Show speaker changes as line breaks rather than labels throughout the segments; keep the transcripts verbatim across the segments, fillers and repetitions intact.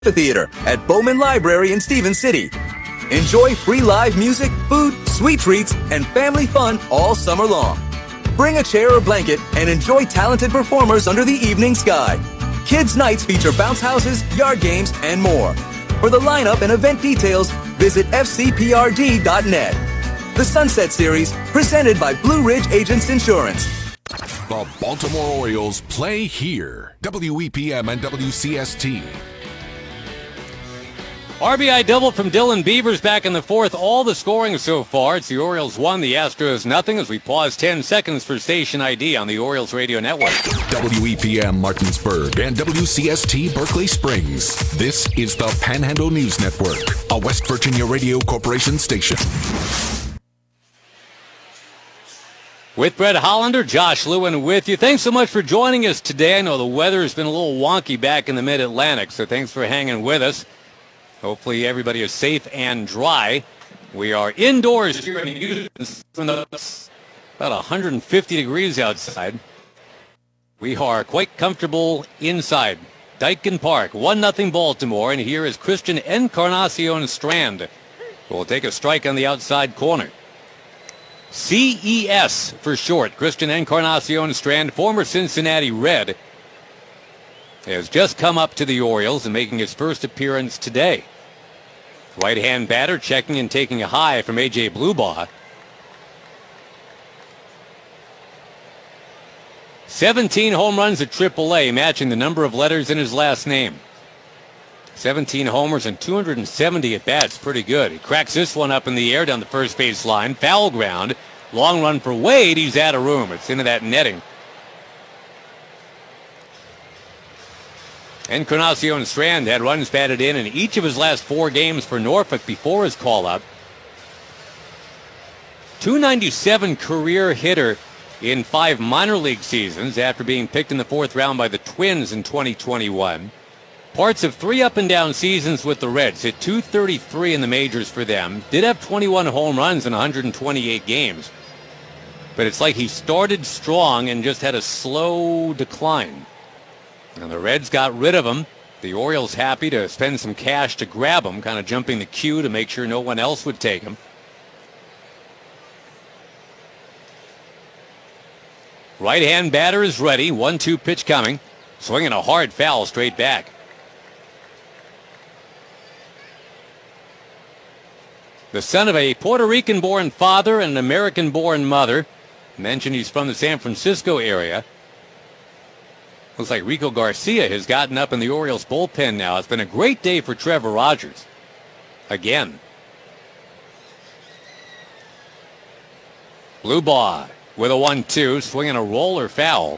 Theater at Bowman Library in Stevens City. Enjoy free live music, food, sweet treats, and family fun all summer long. Bring a chair or blanket and enjoy talented performers under the evening sky. Kids' nights feature bounce houses, yard games, and more. For the lineup and event details, visit f c p r d dot net. The Sunset Series, presented by Blue Ridge Agents Insurance.
The Baltimore Orioles play here. W E P M and W C S T.
R B I double from Dylan Beavers back in the fourth. All the scoring so far. It's the Orioles one, the Astros nothing, as we pause ten seconds for station I D on the Orioles Radio Network.
W E P M Martinsburg and W C S T Berkeley Springs. This is the Panhandle News Network, a West Virginia Radio Corporation station.
With Brett Hollander, Josh Lewin with you. Thanks so much for joining us today. I know the weather has been a little wonky back in the Mid-Atlantic, so thanks for hanging with us. Hopefully everybody is safe and dry. We are indoors here in Houston. It's about one hundred fifty degrees outside. We are quite comfortable inside. Daikin Park, one nothing Baltimore, and here is Christian Encarnacion Strand, who will take a strike on the outside corner. C E S for short. Christian Encarnacion Strand, former Cincinnati Red, has just come up to the Orioles and making his first appearance today. Right-hand batter checking and taking a high from A J Blubaugh. seventeen home runs at triple A, matching the number of letters in his last name. seventeen homers and two hundred seventy at-bats. Pretty good. He cracks this one up in the air down the first base line. Foul ground. Long run for Wade. He's out of room. It's into that netting. Encarnacion Strand had runs batted in in each of his last four games for Norfolk before his call-up. two ninety-seven career hitter in five minor league seasons after being picked in the fourth round by the Twins in twenty twenty-one. Parts of three up-and-down seasons with the Reds. Hit two thirty-three in the majors for them. Did have twenty-one home runs in one hundred twenty-eight games. But it's like he started strong and just had a slow decline. And the Reds got rid of him. The Orioles happy to spend some cash to grab him, kind of jumping the queue to make sure no one else would take him. Right-hand batter is ready. one two pitch coming. Swinging a hard foul straight back. The son of a Puerto Rican-born father and an American-born mother. Mentioned he's from the San Francisco area. Looks like Rico Garcia has gotten up in the Orioles bullpen now. It's been a great day for Trevor Rogers. Again. Blubaugh with a one two, swinging a roller foul.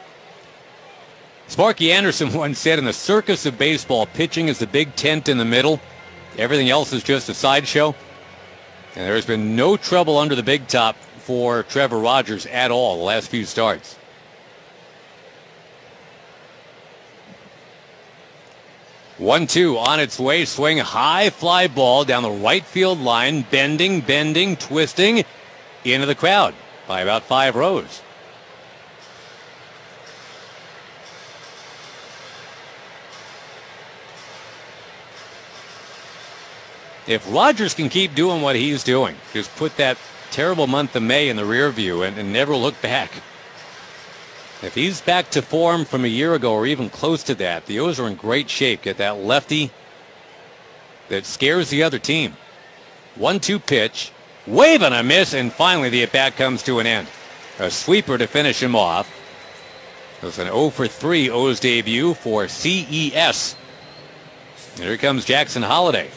Sparky Anderson once said, in the circus of baseball, pitching is the big tent in the middle. Everything else is just a sideshow. And there's been no trouble under the big top for Trevor Rogers at all the last few starts. one two on its way, swing, high fly ball down the right field line, bending, bending, twisting into the crowd by about five rows. If Rogers can keep doing what he's doing, just put that terrible month of May in the rear view and, and never look back. If he's back to form from a year ago or even close to that, the O's are in great shape. Get that lefty that scares the other team. one two pitch, wave and a miss, and finally the at-bat comes to an end. A sweeper to finish him off. It was an oh for three O's debut for C E S. And here comes Jackson Holliday.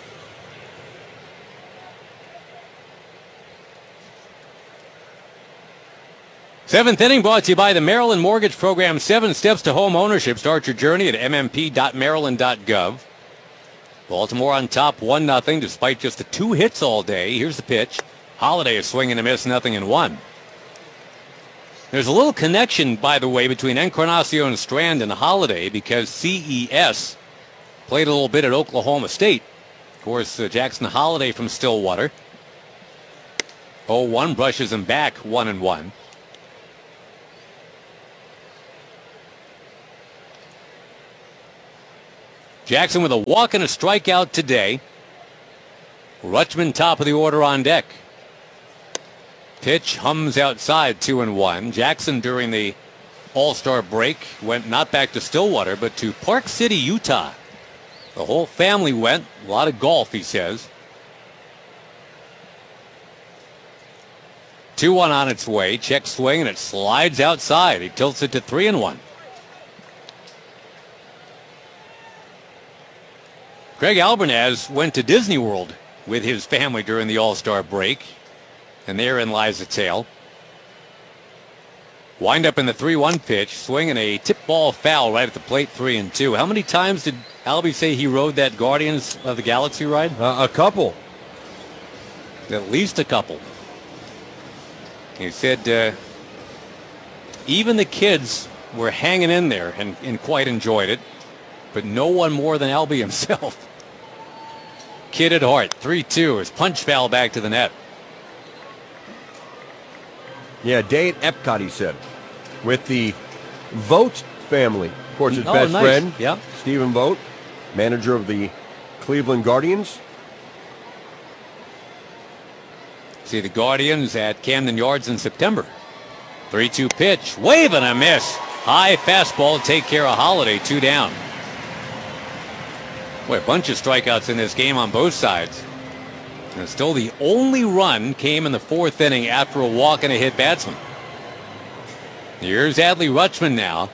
Seventh inning brought to you by the Maryland Mortgage Program. Seven steps to home ownership. Start your journey at m m p dot maryland dot gov. Baltimore on top one nothing despite just the two hits all day. Here's the pitch. Holliday is swinging a miss, nothing in one. There's a little connection, by the way, between Encarnacion Strand and Holliday because C E S played a little bit at Oklahoma State. Of course, uh, Jackson Holliday from Stillwater. oh one brushes him back, one and one. Jackson with a walk and a strikeout today. Rutschman top of the order on deck. Pitch hums outside, two and one. Jackson during the All-Star break went not back to Stillwater, but to Park City, Utah. The whole family went. A lot of golf, he says. two one on its way. Check swing, and it slides outside. He tilts it to three and one. Craig Albernaz went to Disney World with his family during the All-Star break, and therein lies the tale. Wind up in the three one pitch, swinging a tip ball foul right at the plate, three and two. How many times did Albie say he rode that Guardians of the Galaxy ride?
Uh, a couple.
At least a couple. He said uh, even the kids were hanging in there and, and quite enjoyed it, but no one more than Albie himself. Kid at heart, three two. His punch foul back to the net.
Yeah, day at Epcot, he said, with the Vogt family. Of course, his
oh,
best
nice.
friend,
yeah.
Stephen Vogt, manager of the Cleveland Guardians.
See the Guardians at Camden Yards in September. three two pitch, wave and a miss. High fastball to take care of Holiday, two down. Boy, a bunch of strikeouts in this game on both sides. And still the only run came in the fourth inning after a walk and a hit batsman. Here's Adley Rutschman now.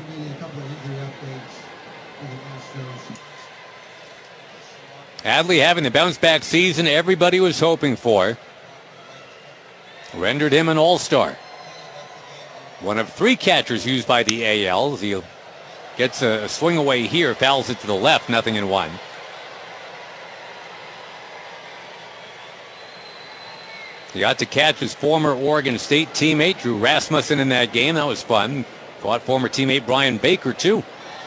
Adley having the bounce-back season everybody was hoping for. Rendered him an all-star. One of three catchers used by the A L. He gets a swing away here, fouls it to the left, nothing in one. He got to catch his former Oregon State teammate, Drew Rasmussen, in that game. That was fun. Caught former teammate Brian Baker, too.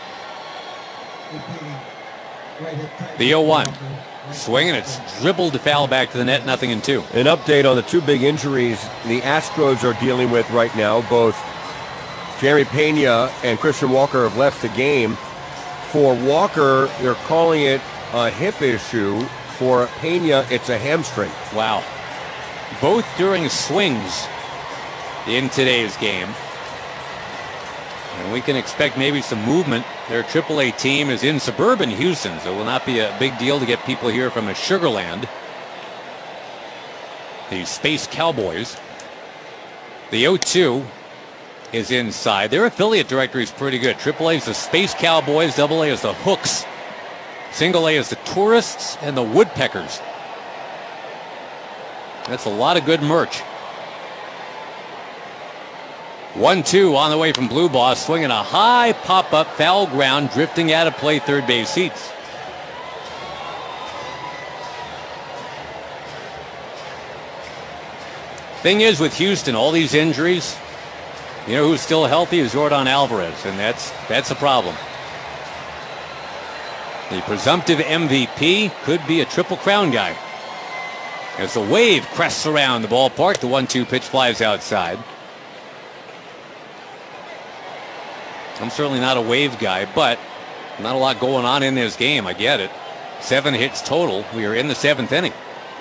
The oh one. Swing, and it's dribbled to foul back to the net, nothing in two.
An update on the two big injuries the Astros are dealing with right now. Both Jeremy Pena and Christian Walker have left the game. For Walker, they're calling it a hip issue. For Pena, it's a hamstring.
Wow. Both during swings in today's game. And we can expect maybe some movement. Their triple A team is in suburban Houston, so it will not be a big deal to get people here from a Sugar Land. The Space Cowboys. The oh two is inside. Their affiliate directory is pretty good. triple A is the Space Cowboys, double A is the Hooks, single A is the Tourists, and the Woodpeckers. That's a lot of good merch. one two on the way from Blue Boss, swinging a high pop-up, foul ground, drifting out of play, third base seats. Thing is with Houston, all these injuries, you know who's still healthy is Yordan Alvarez, and that's that's a problem. The presumptive M V P could be a Triple Crown guy. As the wave crests around the ballpark, the one two pitch flies outside. I'm certainly not a wave guy, but not a lot going on in this game. I get it. Seven hits total. We are in the seventh inning.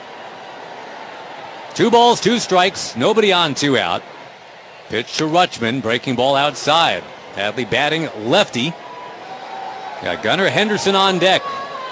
Two balls, two strikes. Nobody on, two out. Pitch to Rutschman. Breaking ball outside. Hadley batting lefty. Got Gunnar Henderson on deck.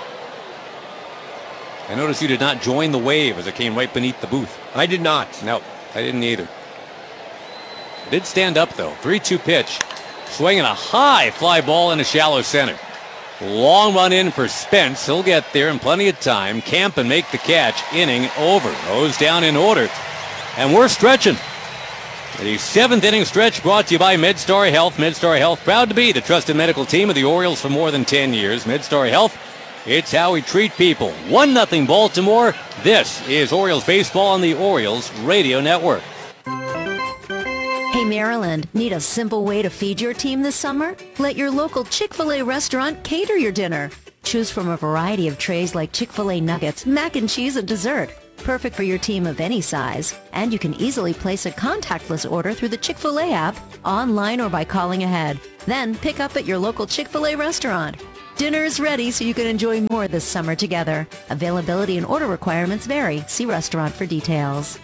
I noticed you did not join the wave as it came right beneath the booth.
I did not.
No, I didn't either. I did stand up, though. three two pitch. Swinging a high fly ball in a shallow center. Long run in for Spence. He'll get there in plenty of time. Camp and make the catch. Inning over. Nose down in order. And we're stretching. The seventh inning stretch brought to you by MedStar Health. MedStar Health, proud to be the trusted medical team of the Orioles for more than ten years. MedStar Health, it's how we treat people. one nothing Baltimore. This is Orioles baseball on the Orioles Radio Network.
Hey Maryland, need a simple way to feed your team this summer? Let your local Chick-fil-A restaurant cater your dinner. Choose from a variety of trays like Chick-fil-A nuggets, mac and cheese, and dessert. Perfect for your team of any size. And you can easily place a contactless order through the Chick-fil-A app, online or by calling ahead. Then pick up at your local Chick-fil-A restaurant. Dinner's ready so you can enjoy more this summer together. Availability and order requirements vary. See restaurant for details.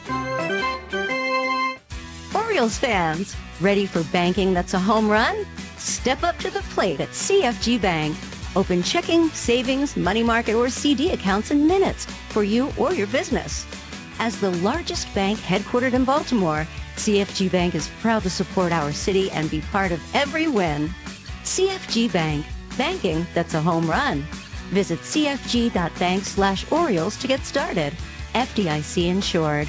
Orioles fans, ready for banking that's a home run? Step up to the plate at C F G Bank. Open checking, savings, money market, or C D accounts in minutes for you or your business. As the largest bank headquartered in Baltimore, C F G Bank is proud to support our city and be part of every win. C F G Bank, banking that's a home run. Visit cfg.bank slash Orioles to get started. F D I C insured.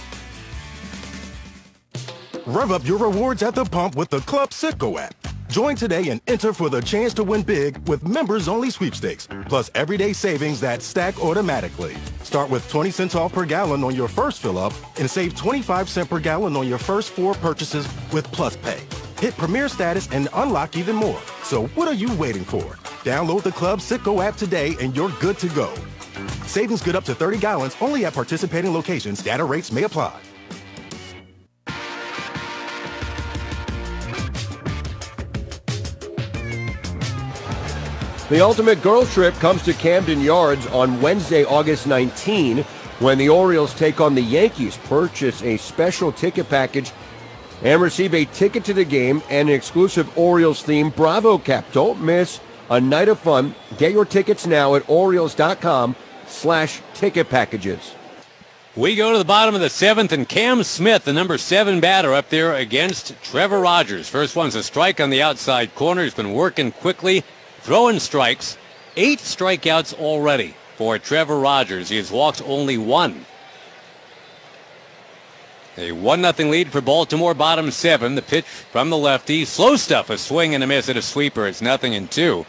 Rev up your rewards at the pump with the Club Citgo app. Join today and enter for the chance to win big with members-only sweepstakes, plus everyday savings that stack automatically. Start with twenty cents off per gallon on your first fill-up and save twenty-five cents per gallon on your first four purchases with Plus Pay. Hit Premier status and unlock even more. So what are you waiting for? Download the Club Citgo app today and you're good to go. Savings good up to thirty gallons only at participating locations. Data rates may apply.
The ultimate girls trip comes to Camden Yards on Wednesday, August nineteenth, when the Orioles take on the Yankees. Purchase a special ticket package and receive a ticket to the game and an exclusive Orioles-themed Bravo cap. Don't miss a night of fun. Get your tickets now at Orioles.com slash ticket packages.
We go to the bottom of the seventh, and Cam Smith, the number seven batter, up there against Trevor Rogers. First one's a strike on the outside corner. He's been working quickly, throwing strikes. Eight strikeouts already for Trevor Rogers. He has walked only one. A one nothing lead for Baltimore, bottom seven. The pitch from the lefty. Slow stuff, a swing and a miss at a sweeper. It's nothing in two.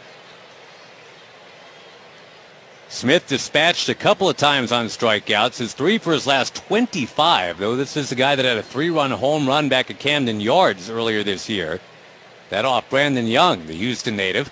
Smith dispatched a couple of times on strikeouts. His three for his last twenty-five, though this is the guy that had a three-run home run back at Camden Yards earlier this year. That off Brandon Young, the Houston native.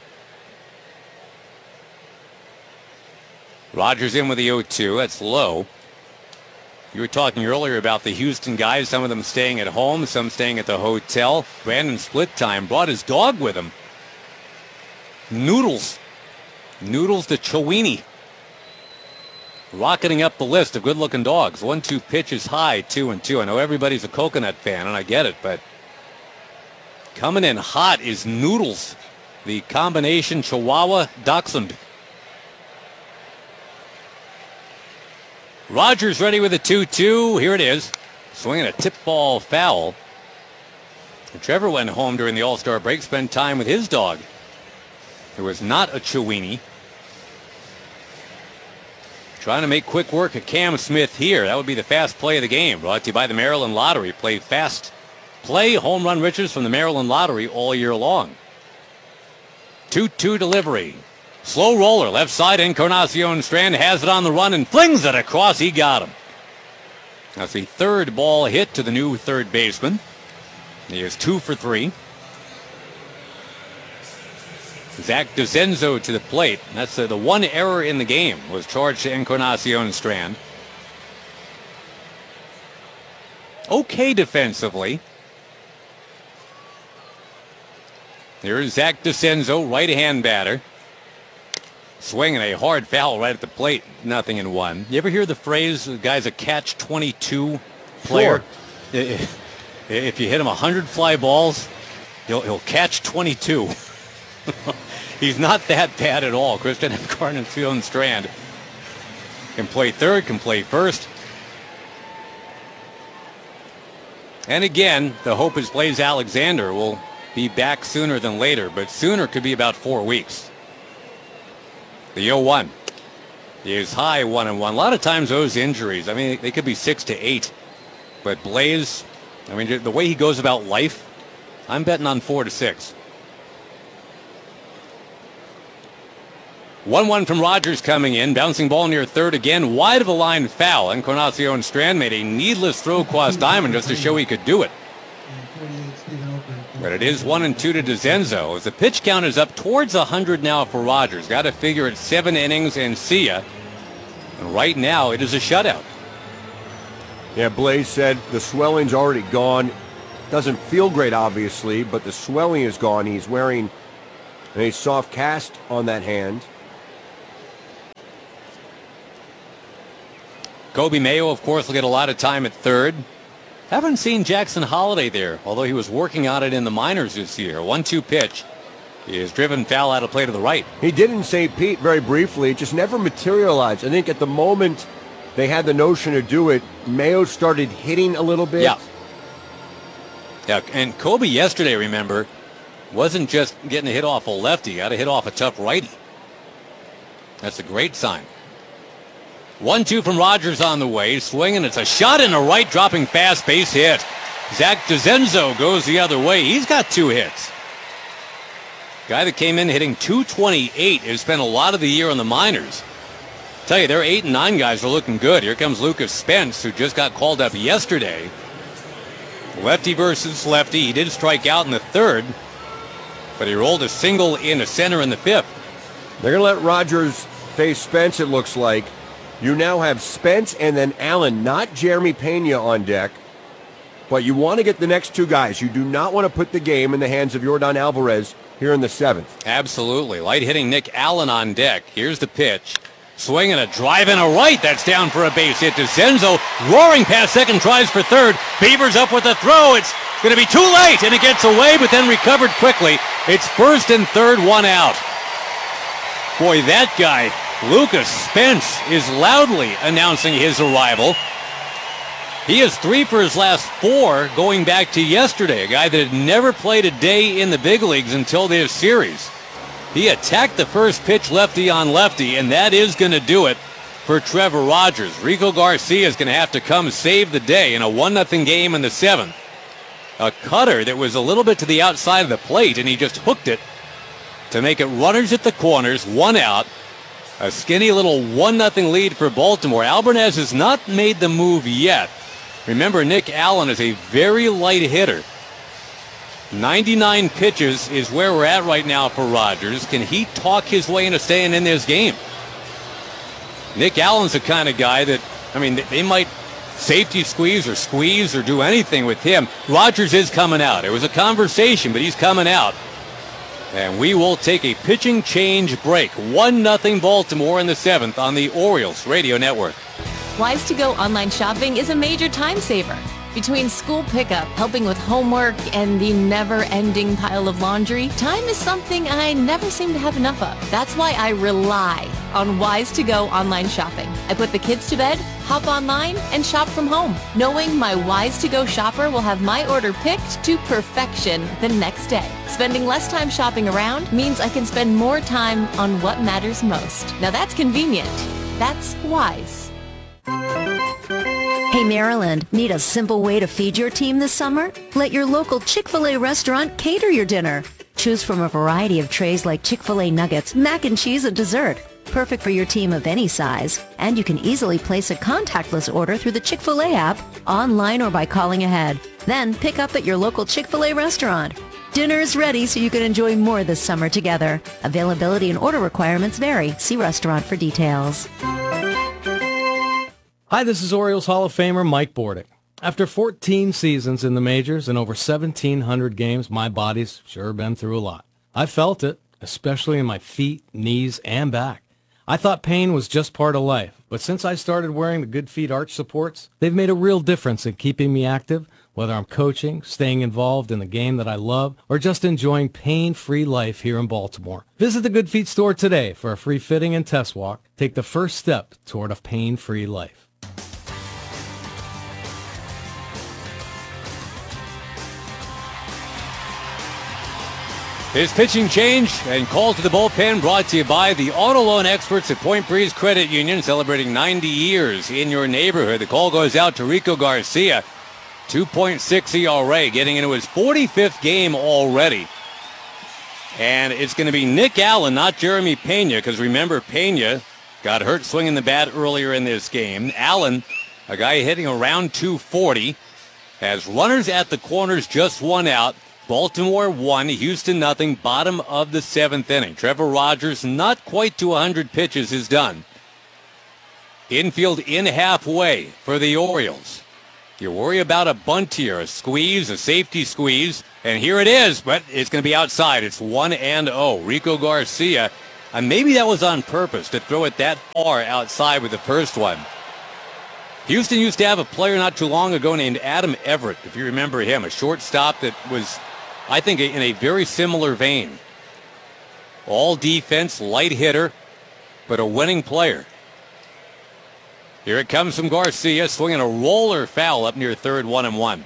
Rogers in with the oh two. That's low. You were talking earlier about the Houston guys, some of them staying at home, some staying at the hotel. Brandon split time, brought his dog with him. Noodles. Noodles the Chowini. Rocketing up the list of good-looking dogs. One two pitches high, two and two. I know everybody's a coconut fan, and I get it, but coming in hot is Noodles, the combination Chihuahua Dachshund. Rogers ready with a two two. Here it is. Swinging a tip ball foul. And Trevor went home during the All-Star break, spent time with his dog. It was not a Chowini. Trying to make quick work of Cam Smith here. That would be the fast play of the game. Brought to you by the Maryland Lottery. Play fast play home run riches from the Maryland Lottery all year long. two two delivery. Slow roller, left side. Encarnacion Strand has it on the run and flings it across. He got him. That's the third ball hit to the new third baseman. He is two for three. Zach DeCenzo to the plate. That's uh, the one error in the game was charged to Encarnacion Strand. Okay defensively. Here's Zach DeCenzo, right-hand batter. Swinging a hard foul right at the plate. Nothing in one. You ever hear the phrase, the guy's a catch twenty-two player? Sure. If you hit him one hundred fly balls, he'll, he'll catch twenty-two. He's not that bad at all. Christian Encarnacion Strand can play third, can play first. And again, the hope is Blaze Alexander will be back sooner than later, but sooner could be about four weeks. The oh one is high, one and one. A lot of times those injuries, I mean, they could be six to eight. But Blaze, I mean, the way he goes about life, I'm betting on four to six. one one from Rogers coming in. Bouncing ball near third again. Wide of the line foul. Encarnacion Strand made a needless throw across diamond just to show he could do it. But it is one and two to DeCenzo. As the pitch count is up towards one hundred now for Rogers. Got to figure it's seven innings and see ya. And right now it is a shutout.
Yeah, Blaze said the swelling's already gone. Doesn't feel great, obviously, but the swelling is gone. He's wearing And a soft cast on that hand.
Kobe Mayo, of course, will get a lot of time at third. Haven't seen Jackson Holiday there, although he was working on it in the minors this year. one two pitch is driven foul out of play to the right.
He did in Saint Pete very briefly. It just never materialized. I think at the moment they had the notion to do it, Mayo started hitting a little bit.
Yeah. Yeah, and Kobe yesterday, remember, wasn't just getting a hit off a lefty. Got a hit off a tough righty. That's a great sign. one two from Rogers on the way. Swinging. It's a shot in the right, dropping fast, base hit. Zach DeZenzo goes the other way. He's got two hits. Guy that came in hitting two twenty-eight has spent a lot of the year on the minors. Tell you, their eight and nine guys are looking good. Here comes Lucas Spence, who just got called up yesterday. Lefty versus lefty. He did strike out in the third, but he rolled a single in the center in the fifth.
They're going to let Rogers face Spence, it looks like. You now have Spence and then Allen, not Jeremy Pena on deck. But you want to get the next two guys. You do not want to put the game in the hands of Yordan Alvarez here in the seventh.
Absolutely. Light hitting Nick Allen on deck. Here's the pitch. Swinging a drive and a right. That's down for a base hit. DeZenzo roaring past second, tries for third. Beavers up with a throw. It's going to be too late, and it gets away, but then recovered quickly. It's first and third, one out. Boy, that guy, Lucas Spence, is loudly announcing his arrival. He is three for his last four going back to yesterday, a guy that had never played a day in the big leagues until this series. He attacked the first pitch lefty on lefty, and that is going to do it for Trevor Rogers. Rico Garcia is going to have to come save the day in a one nothing game in the seventh. A cutter that was a little bit to the outside of the plate, and he just hooked it to make it runners at the corners, one out. A skinny little one nothing lead for Baltimore. Alvarez has not made the move yet. Remember, Nick Allen is a very light hitter. ninety-nine pitches is where we're at right now for Rogers. Can he talk his way into staying in this game? Nick Allen's the kind of guy that, I mean, they might safety squeeze or squeeze or do anything with him. Rogers is coming out. It was a conversation, but he's coming out. And we will take a pitching change break. one nothing Baltimore in the seventh on the Orioles Radio Network.
Wise to Go online shopping is a major time saver. Between school pickup, helping with homework, and the never-ending pile of laundry, time is something I never seem to have enough of. That's why I rely on Wise to Go online shopping. I put the kids to bed, hop online, and shop from home, knowing my Wise to Go shopper will have my order picked to perfection the next day. Spending less time shopping around means I can spend more time on what matters most. Now that's convenient. That's Wise.
Hey Maryland, need a simple way to feed your team this summer? Let your local Chick-fil-A restaurant cater your dinner. Choose from a variety of trays like Chick-fil-A nuggets, mac and cheese, and dessert. Perfect for your team of any size. And you can easily place a contactless order through the Chick-fil-A app, online or by calling ahead. Then pick up at your local Chick-fil-A restaurant. Dinner is ready so you can enjoy more this summer together. Availability and order requirements vary. See restaurant for details.
Hi, this is Orioles Hall of Famer Mike Bordick. After fourteen seasons in the majors and over seventeen hundred games, my body's sure been through a lot. I felt it, especially in my feet, knees, and back. I thought pain was just part of life, but since I started wearing the Good Feet arch supports, they've made a real difference in keeping me active, whether I'm coaching, staying involved in the game that I love, or just enjoying pain-free life here in Baltimore. Visit the Good Feet store today for a free fitting and test walk. Take the first step toward a pain-free life.
His pitching change and call to the bullpen brought to you by the auto loan experts at Point Breeze Credit Union, celebrating ninety years in your neighborhood. The call goes out to Rico Garcia, two point six E R A, getting into his forty-fifth game already. And it's going to be Nick Allen, not Jeremy Pena, because remember, Pena got hurt swinging the bat earlier in this game. Allen, a guy hitting around two forty, has runners at the corners, just one out. Baltimore one, Houston nothing, bottom of the seventh inning. Trevor Rogers, not quite to one hundred pitches, is done. Infield in halfway for the Orioles. You worry about a bunt here, a squeeze, a safety squeeze, and here it is, but it's going to be outside. It's one and oh. Rico Garcia, and maybe that was on purpose to throw it that far outside with the first one. Houston used to have a player not too long ago named Adam Everett, if you remember him, a shortstop that was, I think, in a very similar vein. All defense, light hitter, but a winning player. Here it comes from Garcia, swinging a roller foul up near third, one and one.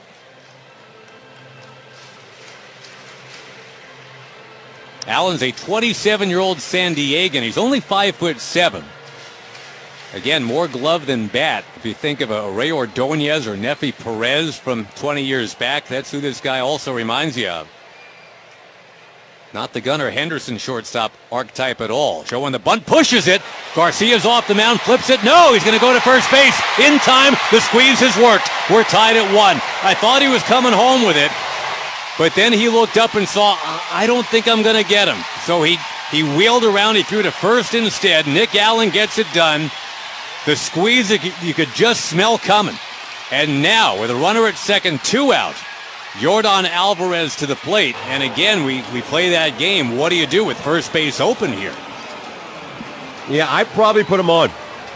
Allen's a twenty-seven-year-old San Diegan. He's only five foot seven. Again, more glove than bat. If you think of a Ray Ordonez or Nefi Perez from twenty years back, that's who this guy also reminds you of. Not the Gunnar Henderson shortstop archetype at all. Showing the bunt, pushes it. Garcia's off the mound, flips it. No, he's going to go to first base. In time, the squeeze has worked. We're tied at one. I thought he was coming home with it, but then he looked up and saw, I don't think I'm going to get him. So he, he wheeled around. He threw to first instead. Nick Allen gets it done. The squeeze you could just smell coming. And now, with a runner at second, two out, Yordan Alvarez to the plate. And again, we, we play that game. What do you do with first base open here?
Yeah, I'd probably put him on.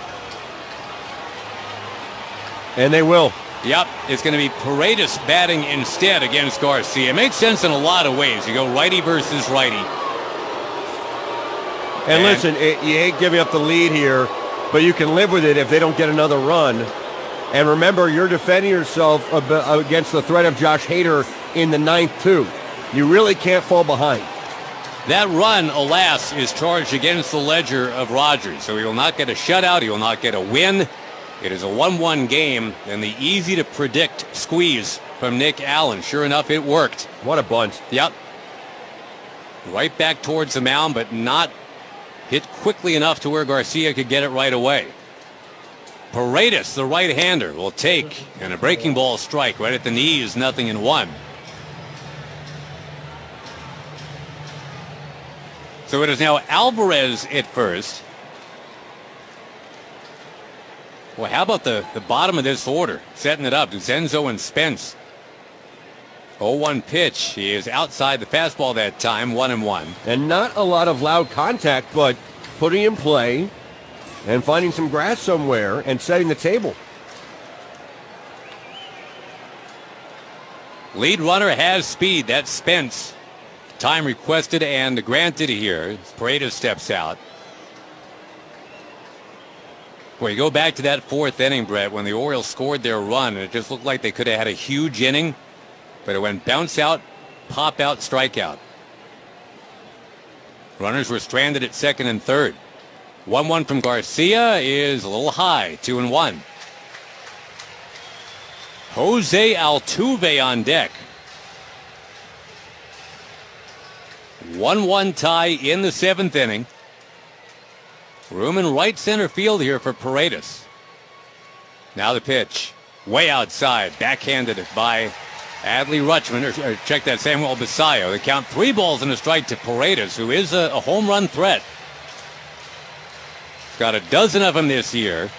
And they will.
Yep, it's going to be Paredes batting instead against Garcia. It makes sense in a lot of ways. You go righty versus righty.
And, and listen, it, you ain't giving up the lead here, but you can live with it if they don't get another run. And remember, you're defending yourself against the threat of Josh Hader in the ninth, too. You really can't fall behind.
That run, alas, is charged against the ledger of Rogers. So he will not get a shutout. He will not get a win. It is a one one game, and the easy-to-predict squeeze from Nick Allen. Sure enough, it worked.
What a bunt.
Yep. Right back towards the mound, but not hit quickly enough to where Garcia could get it right away. Paredes, the right-hander, will take, and a breaking ball strike right at the knees, nothing in one. So it is now Alvarez at first. Well, how about the, the bottom of this order? Setting it up, Zenzo and Spence. oh one pitch. He is outside the fastball that time, one and one.
And not a lot of loud contact, but putting in play and finding some grass somewhere and setting the table.
Lead runner has speed. That's Spence. Time requested and granted here. Paredes steps out. Well, you go back to that fourth inning, Brett, when the Orioles scored their run, and it just looked like they could have had a huge inning, but it went bounce out, pop out, strikeout. Runners were stranded at second and third. one one from Garcia is a little high, two and one. Jose Altuve on deck. one one tie in the seventh inning. Room in right center field here for Paredes. Now the pitch. Way outside. Backhanded by Adley Rutschman. Or, or check that, Samuel Basayo. They count three balls and a strike to Paredes, who is a, a home run threat. Got a dozen of them this year.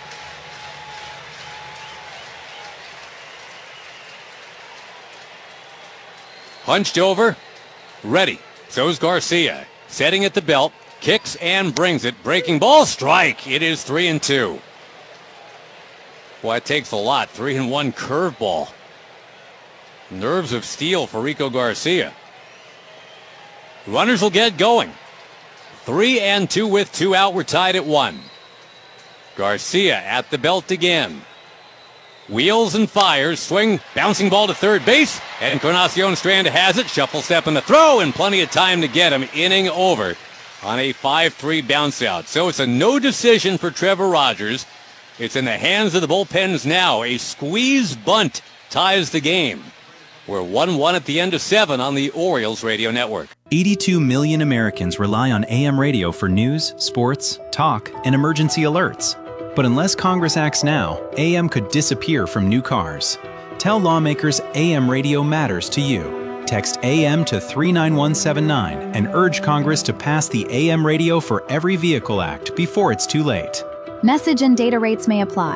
Hunched over. Ready. So's Garcia. Setting at the belt. Kicks and brings it. Breaking ball. Strike. It is three and two. Boy, it takes a lot. Three and one curveball. Nerves of steel for Rico Garcia. Runners will get going. Three and two with two out. We're tied at one. Garcia at the belt again. Wheels and fires. Swing. Bouncing ball to third base. And Encarnacion Strand has it. Shuffle step in the throw. And plenty of time to get him. Inning over on a five three bounce out. So it's a no decision for Trevor Rogers. It's in the hands of the bullpens now. A squeeze bunt ties the game. We're one one at the end of seven on the Orioles Radio Network.
eighty-two million Americans rely on A M radio for news, sports, talk, and emergency alerts. But unless Congress acts now, A M could disappear from new cars. Tell lawmakers A M radio matters to you. Text A M to three nine one seven nine and urge Congress to pass the A M Radio for Every Vehicle Act before it's too late.
Message and data rates may apply.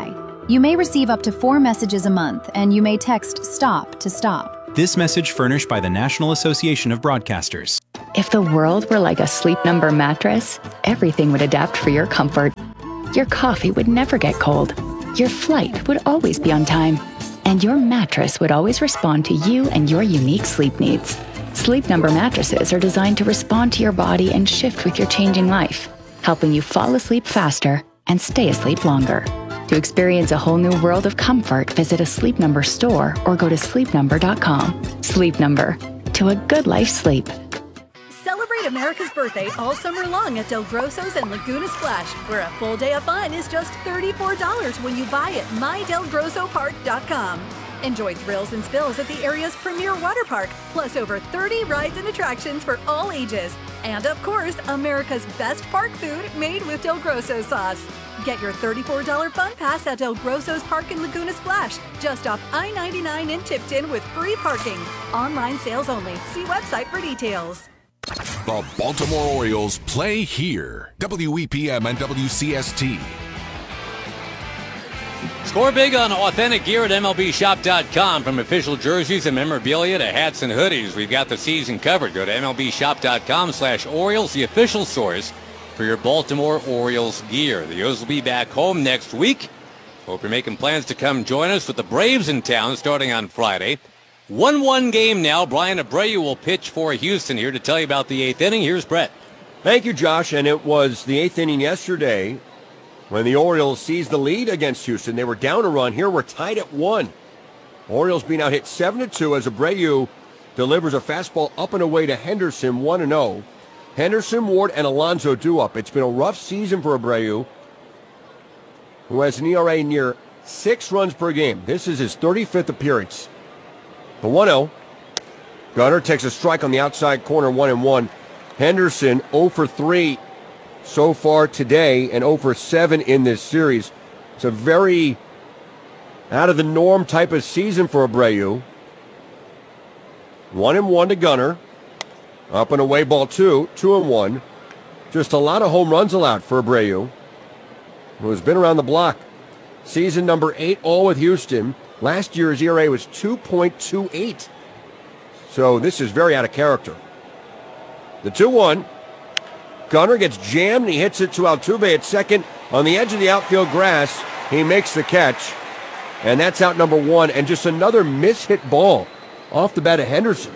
You may receive up to four messages a month, and you may text STOP to stop.
This message furnished by the National Association of Broadcasters.
If the world were like a Sleep Number mattress, everything would adapt for your comfort. Your coffee would never get cold. Your flight would always be on time. And your mattress would always respond to you and your unique sleep needs. Sleep Number mattresses are designed to respond to your body and shift with your changing life, helping you fall asleep faster and stay asleep longer. To experience a whole new world of comfort, visit a Sleep Number store or go to sleep number dot com. Sleep Number. To a good life sleep.
Celebrate America's birthday all summer long at Del Grosso's and Laguna Splash, where a full day of fun is just thirty-four dollars when you buy at my del grosso park dot com. Enjoy thrills and spills at the area's premier water park, plus over thirty rides and attractions for all ages. And of course, America's best park food made with Del Grosso sauce. Get your thirty-four dollars fun pass at Del Grosso's Park in Laguna Splash, just off I ninety-nine in Tipton with free parking. Online sales only. See website for details.
The Baltimore Orioles play here. W E P M and W C S T.
Score big on authentic gear at M L B shop dot com. From official jerseys and memorabilia to hats and hoodies, we've got the season covered. Go to M L B shop dot com slash Orioles, the official source for your Baltimore Orioles gear. The O's will be back home next week. Hope you're making plans to come join us with the Braves in town starting on Friday. one one game now. Brian Abreu will pitch for Houston here to tell you about the eighth inning. Here's Brett.
Thank you, Josh. And it was the eighth inning yesterday when the Orioles seized the lead against Houston. They were down a run. Here we're tied at one. Orioles being out hit seven to two as Abreu delivers a fastball up and away to Henderson, one and oh. Henderson, Ward, and Alonso do up. It's been a rough season for Abreu, who has an E R A near six runs per game. This is his thirty-fifth appearance. The one oh. Gunnar takes a strike on the outside corner, one and one. Henderson oh for three so far today and oh for seven in this series. It's a very out-of-the-norm type of season for Abreu. One and one to Gunnar. Up and away ball two, two and one. Just a lot of home runs allowed for Abreu, who has been around the block. Season number eight, all with Houston. Last year's E R A was two point two eight. So this is very out of character. The two one. Gunnar gets jammed and he hits it to Altuve at second. On the edge of the outfield grass, he makes the catch. And that's out number one. And just another mishit ball off the bat of Henderson.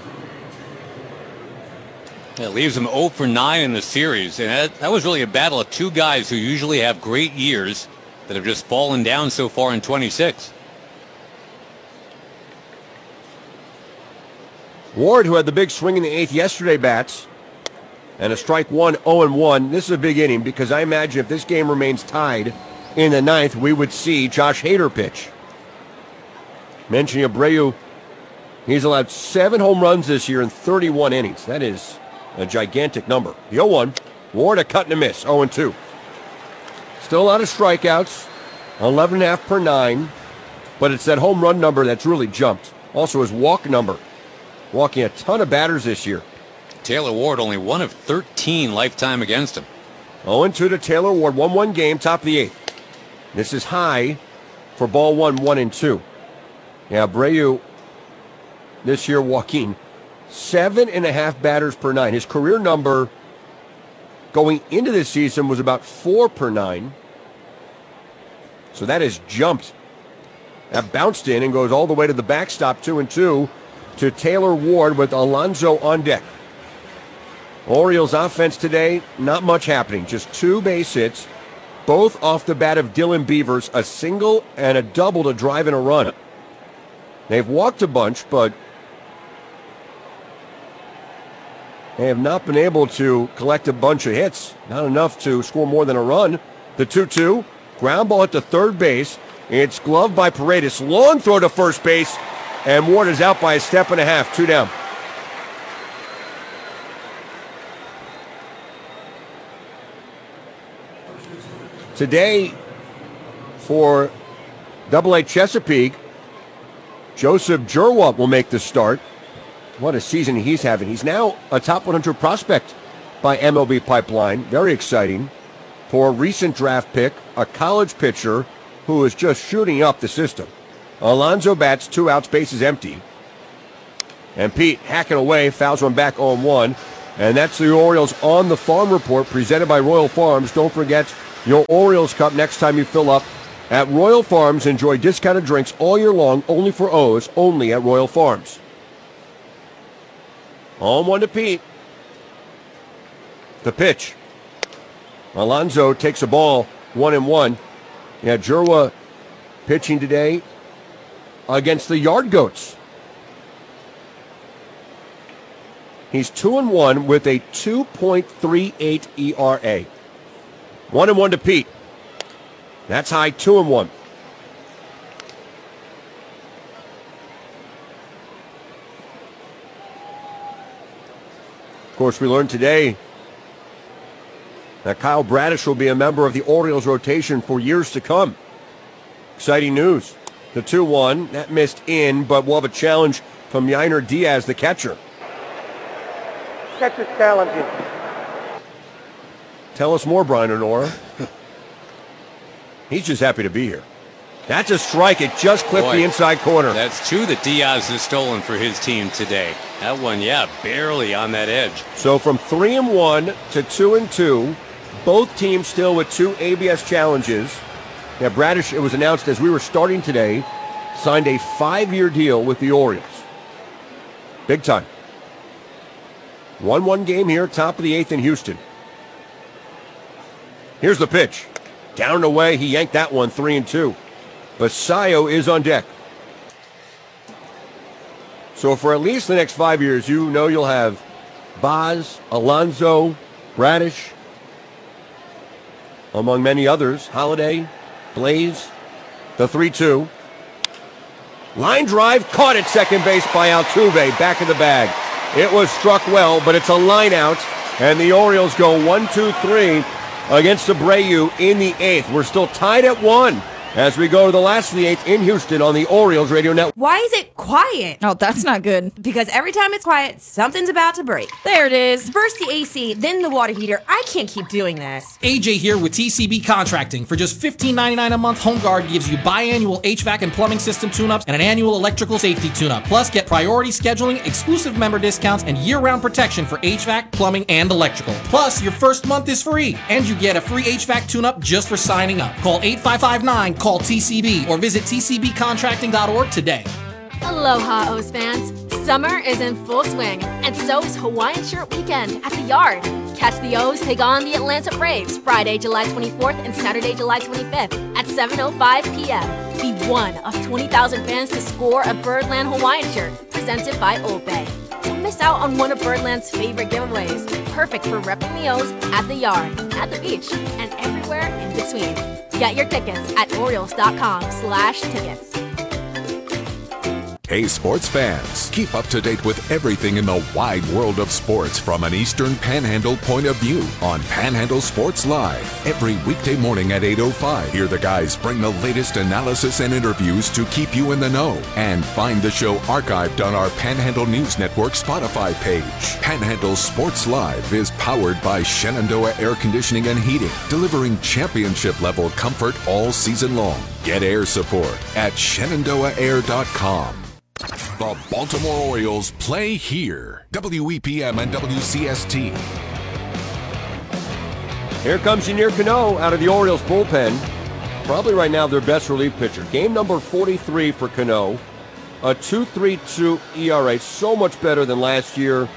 It leaves him oh for nine in the series. And that, that was really a battle of two guys who usually have great years that have just fallen down so far in twenty-six.
Ward, who had the big swing in the eighth yesterday, bats. And a strike one, oh and one. This is a big inning because I imagine if this game remains tied in the ninth, we would see Josh Hader pitch. Mentioning Abreu, he's allowed seven home runs this year in thirty-one innings. That is a gigantic number. The oh one. Ward a cut and a miss, oh and two. Still a lot of strikeouts, eleven and a half per nine. But it's that home run number that's really jumped. Also his walk number. Walking a ton of batters this year.
Taylor Ward only one of thirteen lifetime against him.
oh and two to Taylor Ward, one one game, top of the eighth. This is high for ball one, one and two. Yeah, Abreu this year walking seven and a half batters per nine. His career number going into this season was about four per nine. So that has jumped. That bounced in and goes all the way to the backstop, two and two, to Taylor Ward with Alonso on deck. Orioles offense today, not much happening. Just two base hits, both off the bat of Dylan Beavers, a single and a double to drive in a run. They've walked a bunch, but they have not been able to collect a bunch of hits. Not enough to score more than a run. The two two, ground ball at the third base. It's gloved by Paredes. Long throw to first base, and Ward is out by a step and a half, two down. Today, for Double A Chesapeake, Joseph Jurwa will make the start. What a season he's having. He's now a top one hundred prospect by M L B Pipeline. Very exciting. For a recent draft pick, a college pitcher who is just shooting up the system. Alonso bats, two outs, bases empty. And Pete hacking away, fouls one back on one. And that's the Orioles on the Farm Report presented by Royal Farms. Don't forget your Orioles Cup next time you fill up at Royal Farms. Enjoy discounted drinks all year long, only for O's, only at Royal Farms. On one to Pete. The pitch. Alonso takes a ball, one and one. Yeah, Jerwa pitching today against the Yard Goats. He's two and one with a two point three eight E R A. One and one to Pete. That's high, two and one. Of course, we learned today that Kyle Bradish will be a member of the Orioles rotation for years to come. Exciting news. The two one, that missed in, but we'll have a challenge from Yainer Diaz, the catcher.
Catcher's challenging.
Tell us more, Brian Honora. He's just happy to be here. That's a strike. It just clipped
Boy,
the inside corner.
That's two that Diaz has stolen for his team today. That one, yeah, barely on that edge.
So from three and one to two and two, both teams still with two A B S challenges. Yeah, Bradish, it was announced as we were starting today, signed a five-year deal with the Orioles. Big time. one one game here, top of the eighth in Houston. Here's the pitch. Down and away, he yanked that one, three and two. Basayo is on deck. So for at least the next five years, you know you'll have Baz, Alonso, Bradish, among many others. Holiday, Blaze, the three two. Line drive, caught at second base by Altuve, back of the bag. It was struck well, but it's a line out, and the Orioles go one two three against Abreu in the eighth. We're still tied at one as we go to the last of the eighth in Houston on the Orioles Radio Network.
Why is it quiet?
Oh, that's not good.
Because every time it's quiet, something's about to break.
There it is.
First the A C, then the water heater. I can't keep doing this.
A J here with T C B Contracting. For just fifteen ninety-nine a month, HomeGuard gives you biannual H V A C and plumbing system tune-ups and an annual electrical safety tune-up. Plus, get priority scheduling, exclusive member discounts, and year-round protection for H V A C, plumbing, and electrical. Plus, your first month is free, and you get a free H V A C tune-up just for signing up. Call eight five five nine, call T C B, or visit T C B contracting dot org today.
Aloha, O's fans. Summer is in full swing, and so is Hawaiian Shirt Weekend at the Yard. Catch the O's take on the Atlanta Braves Friday, July twenty-fourth and Saturday, July twenty-fifth at seven oh five p.m. Be one of twenty thousand fans to score a Birdland Hawaiian shirt presented by Old Bay. Don't miss out on one of Birdland's favorite giveaways, perfect for repping the O's at the Yard, at the beach, and everywhere in between. Get your tickets at Orioles.com slash tickets.
Hey, sports fans, keep up to date with everything in the wide world of sports from an Eastern Panhandle point of view on Panhandle Sports Live. Every weekday morning at eight oh five, hear the guys bring the latest analysis and interviews to keep you in the know. And find the show archived on our Panhandle News Network Spotify page. Panhandle Sports Live is powered by Shenandoah Air Conditioning and Heating, delivering championship-level comfort all season long. Get air support at Shenandoah Air dot com. The Baltimore Orioles play here. W E P M and W C S T.
Here comes Yennier Cano out of the Orioles bullpen. Probably right now their best relief pitcher. Game number forty-three for Cano. A two point three two E R A. So much better than last year.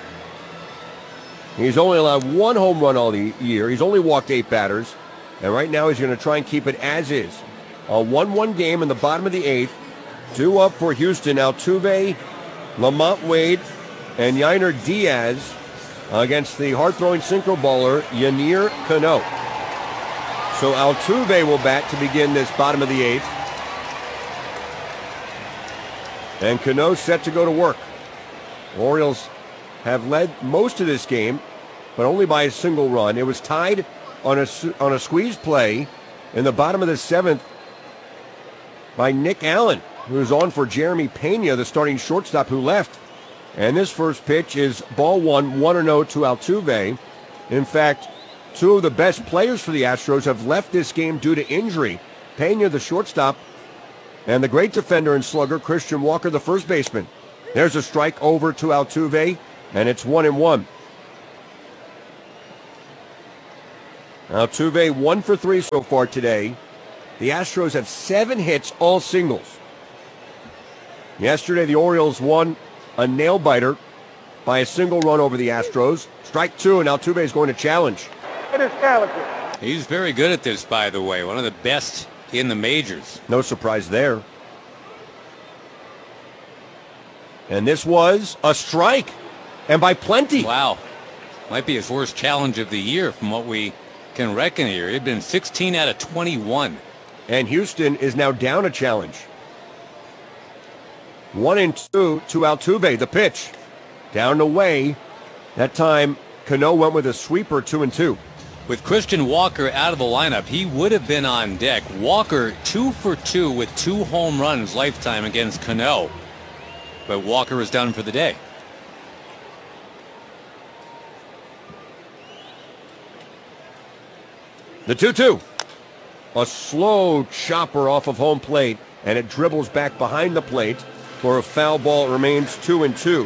He's only allowed one home run all the year. He's only walked eight batters. And right now he's going to try and keep it as is. A one one game in the bottom of the eighth. Two up for Houston. Altuve, Lamont Wade, and Yainer Diaz against the hard-throwing synchro baller, Yennier Cano. So Altuve will bat to begin this bottom of the eighth. And Cano set to go to work. Orioles have led most of this game, but only by a single run. It was tied on a, on a squeeze play in the bottom of the seventh by Nick Allen, who's on for Jeremy Pena, the starting shortstop who left. And this first pitch is ball one, one oh to Altuve. In fact, two of the best players for the Astros have left this game due to injury. Pena, the shortstop, and the great defender and slugger, Christian Walker, the first baseman. There's a strike over to Altuve, and it's one and one. Altuve one for three so far today. The Astros have seven hits, all singles. Yesterday, the Orioles won a nail-biter by a single run over the Astros. Strike two, and Altuve is going to challenge.
It is challenging.
He's very good at this, by the way. One of the best in the majors.
No surprise there. And this was a strike, and by plenty.
Wow. Might be his worst challenge of the year from what we can reckon here. He'd been sixteen out of twenty-one.
And Houston is now down a challenge. One and two to Altuve, the pitch. Down and away. That time, Cano went with a sweeper, two and two.
With Christian Walker out of the lineup, he would have been on deck. Walker, two for two with two home runs lifetime against Cano. But Walker is done for the day.
The two two. A slow chopper off of home plate, and it dribbles back behind the plate for a foul ball. It remains two and two.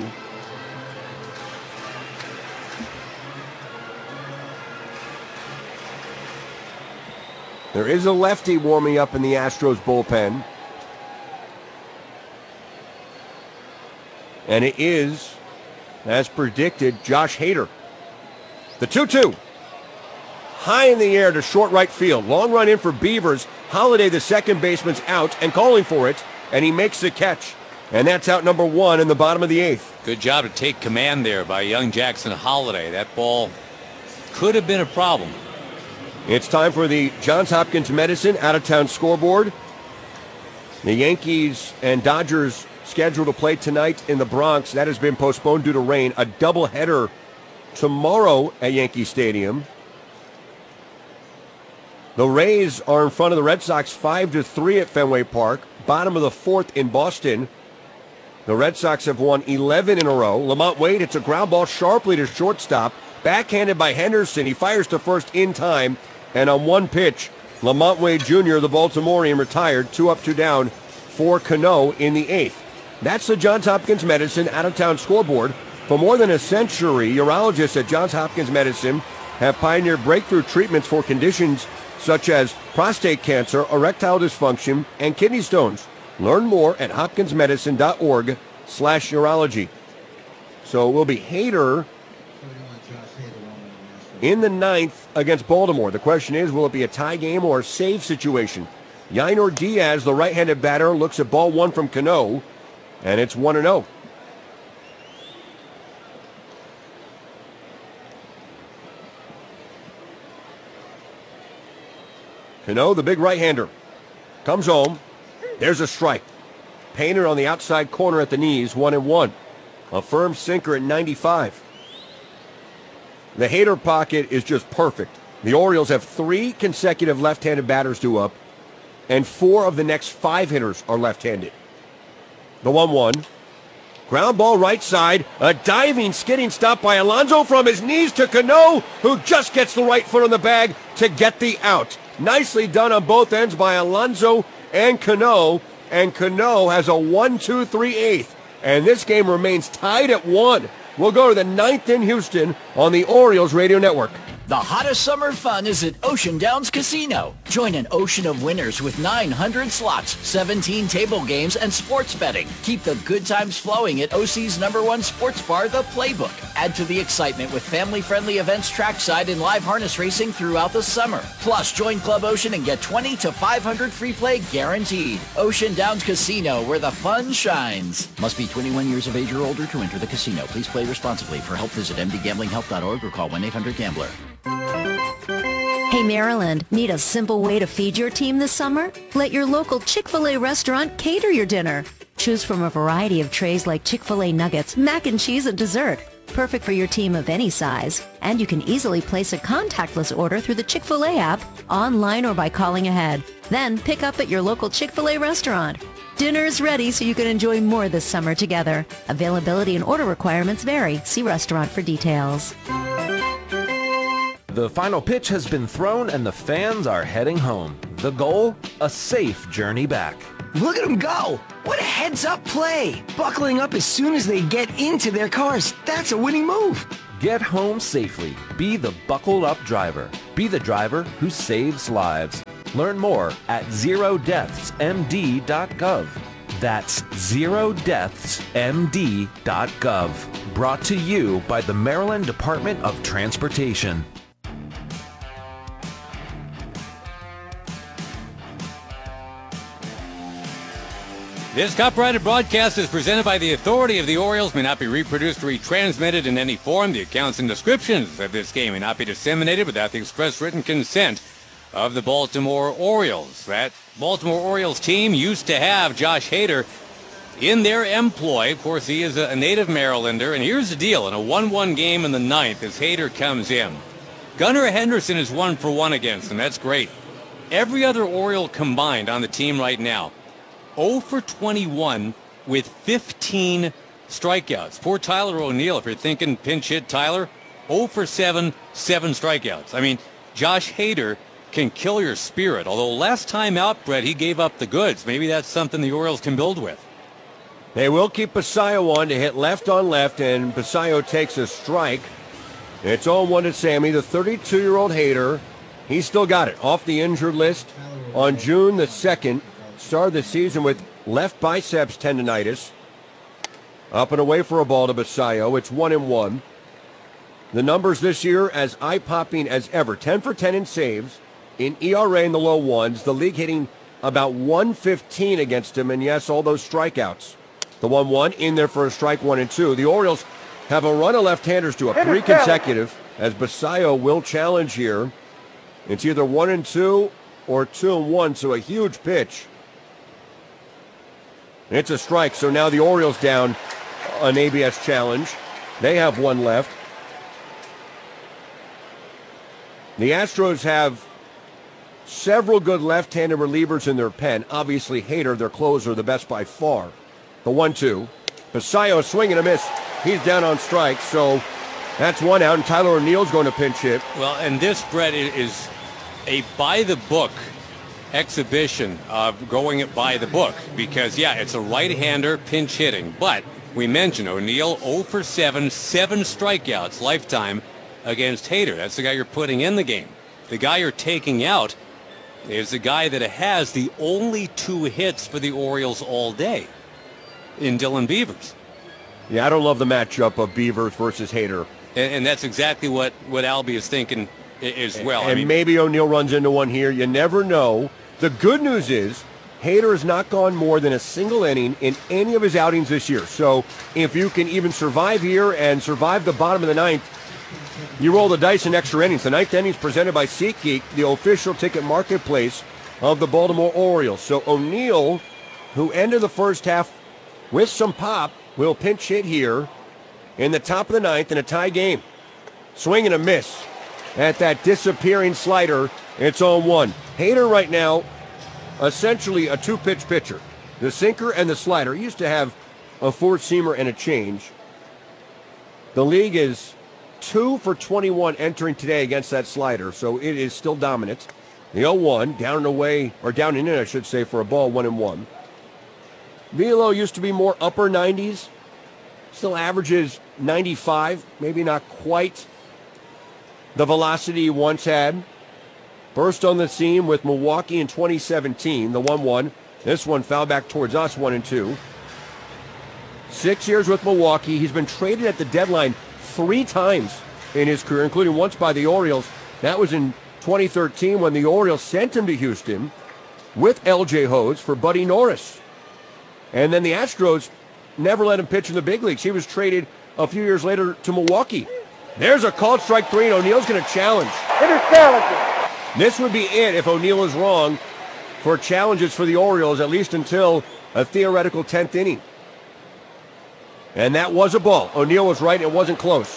There is a lefty warming up in the Astros bullpen. And it is, as predicted, Josh Hader. The two two. High in the air to short right field. Long run in for Beavers. Holiday, the second baseman's out and calling for it, and he makes the catch. And that's out number one in the bottom of the eighth.
Good job to take command there by young Jackson Holiday. That ball could have been a problem.
It's time for the Johns Hopkins Medicine out-of-town scoreboard. The Yankees and Dodgers scheduled to play tonight in the Bronx. That has been postponed due to rain. A doubleheader tomorrow at Yankee Stadium. The Rays are in front of the Red Sox five to three at Fenway Park. Bottom of the fourth in Boston. The Red Sox have won eleven in a row. Lamont Wade hits a ground ball sharply to shortstop. Backhanded by Henderson. He fires to first in time. And on one pitch, Lamont Wade Junior, the Baltimorean, retired. Two up, two down for Cano in the eighth. That's the Johns Hopkins Medicine out-of-town scoreboard. For more than a century, urologists at Johns Hopkins Medicine have pioneered breakthrough treatments for conditions such as prostate cancer, erectile dysfunction, and kidney stones. Learn more at hopkinsmedicine.org slash urology. So it will be Hader in the ninth against Baltimore. The question is, will it be a tie game or a save situation? Yainer Diaz, the right-handed batter, looks at ball one from Cano, and it's one and oh. Cano, the big right-hander, comes home. There's a strike. Painter on the outside corner at the knees, one and one. A firm sinker at ninety-five. The Hader pocket is just perfect. The Orioles have three consecutive left-handed batters due up, and four of the next five hitters are left-handed. The one one. Ground ball right side. A diving, skidding stop by Alonso from his knees to Cano, who just gets the right foot on the bag to get the out. Nicely done on both ends by Alonso and Cano, and Cano has a one two three eighth, and this game remains tied at one. We'll go to the ninth in Houston on the Orioles Radio Network.
The hottest summer fun is at Ocean Downs Casino. Join an ocean of winners with nine hundred slots, seventeen table games, and sports betting. Keep the good times flowing at O C's number one sports bar, The Playbook. Add to the excitement with family-friendly events trackside and live harness racing throughout the summer. Plus, join Club Ocean and get twenty to five hundred free play guaranteed. Ocean Downs Casino, where the fun shines. Must be twenty-one years of age or older to enter the casino. Please play responsibly. For help, visit m d gambling help dot org or call one eight hundred gambler.
Hey Maryland, need a simple way to feed your team this summer? Let your local Chick-fil-A restaurant cater your dinner. Choose from a variety of trays like Chick-fil-A nuggets, mac and cheese, and dessert. Perfect for your team of any size. And you can easily place a contactless order through the Chick-fil-A app, online or by calling ahead. Then pick up at your local Chick-fil-A restaurant. Dinner is ready so you can enjoy more this summer together. Availability and order requirements vary. See restaurant for details.
The final pitch has been thrown and the fans are heading home.
The goal? A safe journey back.
Look at them go! What a heads-up play! Buckling up as soon as they get into their cars. That's a winning move.
Get home safely. Be the buckled up driver. Be the driver who saves lives. Learn more at zero deaths m d dot gov. That's zero deaths m d dot gov. Brought to you by the Maryland Department of Transportation.
This copyrighted broadcast is presented by the authority of the Orioles, may not be reproduced or retransmitted in any form. The accounts and descriptions of this game may not be disseminated without the express written consent of the Baltimore Orioles. That Baltimore Orioles team used to have Josh Hader in their employ. Of course, he is a native Marylander. And here's the deal. In a one one game in the ninth, as Hader comes in, Gunnar Henderson is one for one against him. That's great. Every other Oriole combined on the team right now, oh for twenty-one with fifteen strikeouts. Poor Tyler O'Neill, if you're thinking pinch hit Tyler, oh for seven, seven strikeouts. I mean, Josh Hader can kill your spirit. Although last time out, Brett, he gave up the goods. Maybe that's something the Orioles can build with.
They will keep Basayo on to hit left on left, and Basayo takes a strike. It's oh one to Sammy, the thirty-two-year-old Hader. He's still got it off the injured list on June the second. Started the season with left biceps tendonitis. Up and away for a ball to Basayo. It's one and one. The numbers this year as eye-popping as ever. ten for ten in saves. In E R A in the low ones. The league hitting about one fifteen against him. And yes, all those strikeouts. The one one in there for a strike, one and two. The Orioles have a run of left-handers to a three consecutive as Basayo will challenge here. It's either one and two or two and one, so a huge pitch. It's a strike, so now the Orioles down an A B S challenge. They have one left. The Astros have several good left-handed relievers in their pen. Obviously, Hader, their closer, the best by far. The one two. Basayo swing and a miss. He's down on strikes, so that's one out, and Tyler O'Neill's going to pinch hit.
Well, and this, Brett, is a by-the-book exhibition of going it by the book because, yeah, it's a right-hander pinch hitting. But we mentioned O'Neill oh for seven, seven strikeouts lifetime against Hader. That's the guy you're putting in the game. The guy you're taking out is the guy that has the only two hits for the Orioles all day in Dylan Beavers.
Yeah, I don't love the matchup of Beavers versus Hader.
And, and that's exactly what, what Albie is thinking as well.
And
I mean,
maybe O'Neill runs into one here. You never know. The good news is Hader has not gone more than a single inning in any of his outings this year. So if you can even survive here and survive the bottom of the ninth, you roll the dice in extra innings. The ninth inning is presented by SeatGeek, the official ticket marketplace of the Baltimore Orioles. So O'Neill, who ended the first half with some pop, will pinch hit here in the top of the ninth in a tie game. Swing and a miss at that disappearing slider. It's oh one. Hader right now, essentially a two-pitch pitcher. The sinker and the slider. He used to have a four-seamer and a change. The league is two for twenty-one entering today against that slider, so it is still dominant. The oh one, down and away, or down and in, I should say, for a ball, one and one. Velo used to be more upper nineties. Still averages ninety-five, maybe not quite the velocity he once had. Burst on the scene with Milwaukee in twenty seventeen, the one one. This one foul back towards us, one and two. Six years with Milwaukee. He's been traded at the deadline three times in his career, including once by the Orioles. That was in twenty thirteen when the Orioles sent him to Houston with L J Hodes for Buddy Norris. And then the Astros never let him pitch in the big leagues. He was traded a few years later to Milwaukee. There's a called strike three, and O'Neill's going to challenge. Hitter challenging. This would be it if O'Neill is wrong for challenges for the Orioles, at least until a theoretical tenth inning. And that was a ball. O'Neill was right. It wasn't close.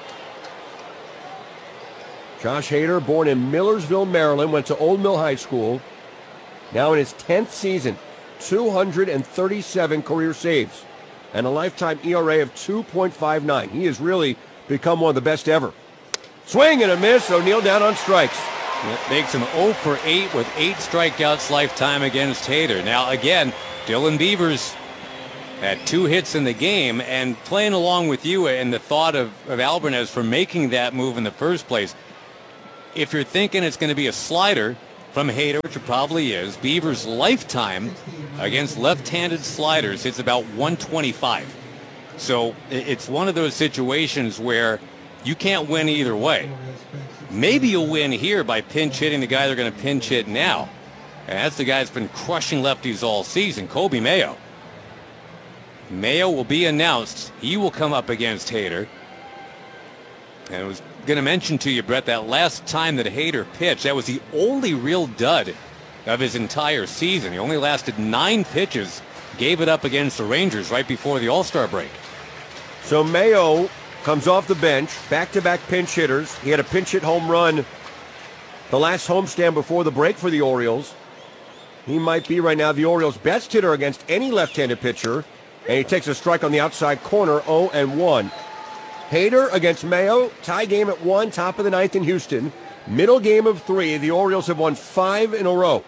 Josh Hader, born in Millersville, Maryland, went to Old Mill High School. Now in his tenth season, two hundred thirty-seven career saves and a lifetime E R A of two point five nine. He has really become one of the best ever. Swing and a miss. O'Neill down on strikes.
That makes him oh for eight with eight strikeouts lifetime against Hader. Now, again, Dylan Beavers had two hits in the game, and playing along with you and the thought of, of Alvarez for making that move in the first place. If you're thinking it's going to be a slider from Hader, which it probably is, Beavers' lifetime against left-handed sliders hits about one twenty-five. So it's one of those situations where you can't win either way. Maybe you'll win here by pinch hitting the guy they're going to pinch hit now. And that's the guy that's been crushing lefties all season, Coby Mayo. Mayo will be announced. He will come up against Hader. And I was going to mention to you, Brett, that last time that Hader pitched, that was the only real dud of his entire season. He only lasted nine pitches, gave it up against the Rangers right before the All-Star break.
So Mayo comes off the bench, back-to-back pinch hitters. He had a pinch hit home run the last homestand before the break for the Orioles. He might be right now the Orioles' best hitter against any left-handed pitcher, and he takes a strike on the outside corner, oh and one. Hader against Mayo, tie game at one, top of the ninth in Houston. Middle game of three, the Orioles have won five in a row.